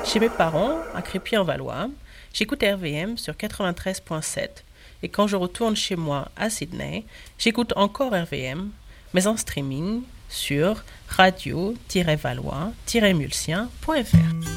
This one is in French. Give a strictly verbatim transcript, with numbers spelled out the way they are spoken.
Chez mes parents, à Crépy-en-Valois, j'écoute R V M sur quatre-vingt-treize virgule sept. Et quand je retourne chez moi à Sydney, j'écoute encore R V M, mais en streaming sur radio tiret valois tiret mulsien point f r.